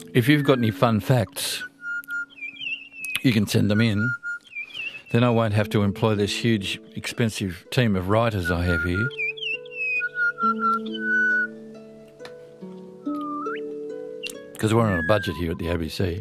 If you've got any fun facts, you can send them in. Then I won't have to employ this huge, expensive team of writers I have here. Because we're on a budget here at the ABC.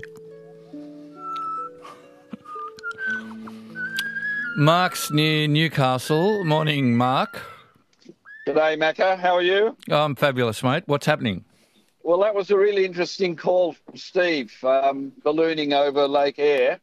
Mark's near Newcastle. Morning, Mark. G'day, Macca. How are you? Oh, I'm fabulous, mate. What's happening? Well, that was a really interesting call from Steve, ballooning over Lake Eyre.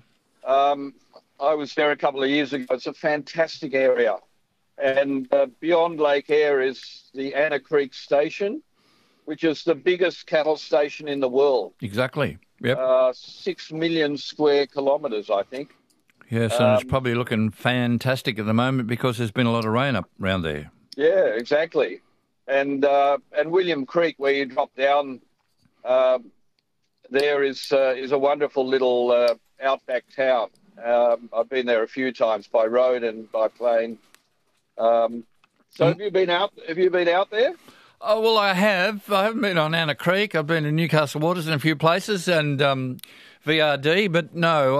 I was there a couple of years ago. It's a fantastic area. And beyond Lake Eyre is the Anna Creek Station, which is the biggest cattle station in the world. Exactly. Yep. 6 million square kilometres, I think. Yes, and it's probably looking fantastic at the moment because there's been a lot of rain up around there. Yeah, exactly. And William Creek, where you drop down, there is a wonderful little outback town. I've been there a few times by road and by plane. So have you been out? Have you been out there? Oh well, I have. I haven't been on Anna Creek. I've been to Newcastle Waters in a few places and VRD, but no,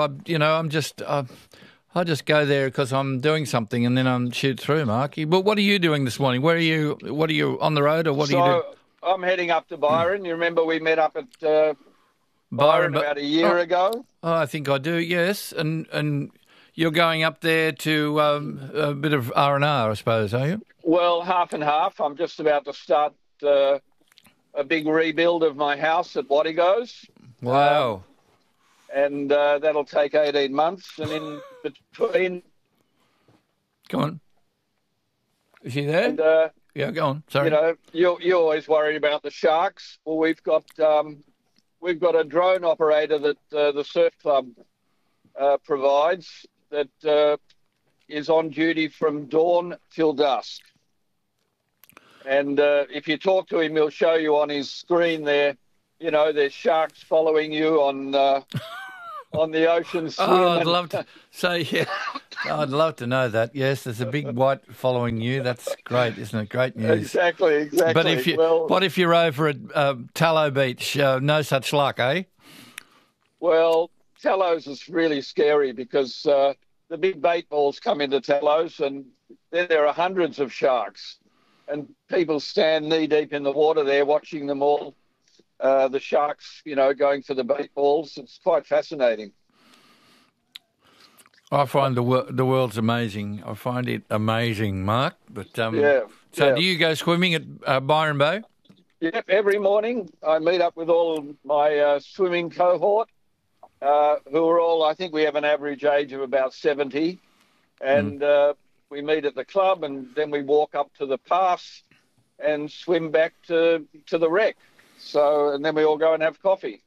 I just go there because I'm doing something and then I'm shoot through, Mark. But what are you doing this morning? Where are you? What are you on the road or what are you doing? I'm heading up to Byron. You remember we met up at Byron about a year ago? Oh, I think I do. Yes, and you're going up there to a bit of R&R, I suppose, are you? Well, half and half. I'm just about to start a big rebuild of my house at Wattigos. Wow. And that'll take 18 months. And in between... Go on. Is he there? And, yeah, go on. Sorry. You know, you're always worried about the sharks. Well, we've got a drone operator that the surf club provides that is on duty from dawn till dusk. And if you talk to him, he'll show you on his screen there, you know, there's sharks following you on the ocean swim. Oh, I'd love to say, yeah. I'd love to know that. Yes, there's a big white following you. That's great, isn't it? Great news. Exactly. But what if you're over at Tallow Beach? No such luck, eh? Well, Tallows is really scary because the big bait balls come into Tallows and then there are hundreds of sharks. And people stand knee-deep in the water there watching them all. The sharks, you know, going for the bait balls. It's quite fascinating. I find the world's amazing. I find it amazing, Mark. But So do you go swimming at Byron Bay? Yep, every morning I meet up with all my swimming cohort, who are all, I think we have an average age of about 70. And we meet at the club and then we walk up to the pass and swim back to the wreck. So, and then we all go and have coffee.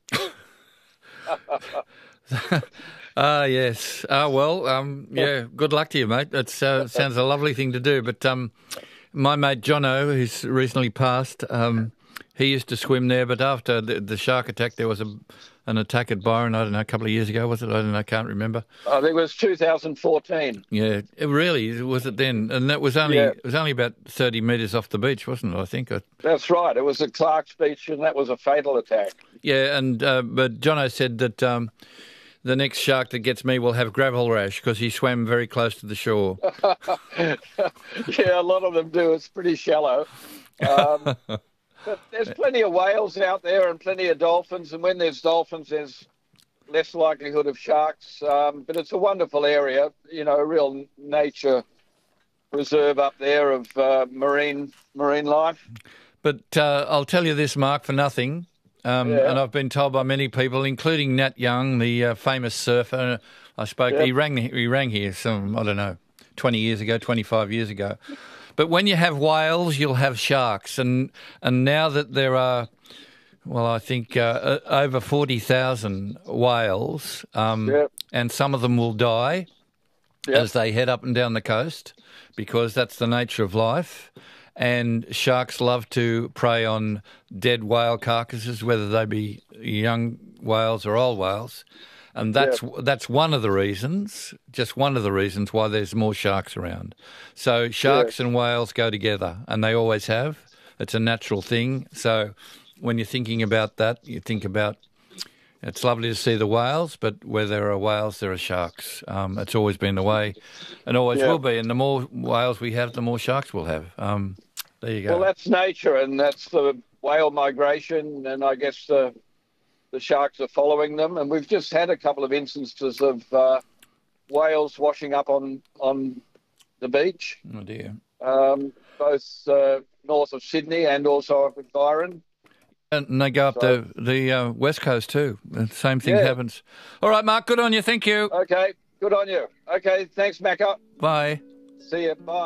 Yes. Yeah, good luck to you, mate. That sounds a lovely thing to do. But my mate Jono, who's recently passed, he used to swim there, but after the shark attack, there was an attack at Byron, I don't know, a couple of years ago, was it? I don't know, I can't remember. I think it was 2014. Yeah, it really was it then? And that was only it was only about 30 metres off the beach, wasn't it, I think? That's right. It was at Clark's Beach, and that was a fatal attack. Yeah, and but Jono said that the next shark that gets me will have gravel rash because he swam very close to the shore. Yeah, a lot of them do. It's pretty shallow. But there's plenty of whales out there and plenty of dolphins. And when there's dolphins, there's less likelihood of sharks. But it's a wonderful area, you know, a real nature reserve up there of marine life. But I'll tell you this, Mark, for nothing. And I've been told by many people, including Nat Young, the famous surfer. I spoke. Yep. He rang here some, I don't know, 20 years ago, 25 years ago. But when you have whales, you'll have sharks. And now that there are, well, I think over 40,000 whales, and some of them will die as they head up and down the coast because that's the nature of life. And sharks love to prey on dead whale carcasses, whether they be young whales or old whales. And that's one of the reasons, just one of the reasons why there's more sharks around. So sharks and whales go together, and they always have. It's a natural thing. So when you're thinking about that, you think about It's lovely to see the whales, but where there are whales, there are sharks. It's always been the way, and always will be. And the more whales we have, the more sharks we'll have. There you go. Well, that's nature, and that's the whale migration, and I guess the sharks are following them. And we've just had a couple of instances of whales washing up on the beach. Oh dear. Both north of Sydney and also up at Byron. And they go up the west coast too. The same thing happens. All right, Mark, good on you. Thank you. Okay, good on you. Okay, thanks, Macca. Bye. See you. Bye.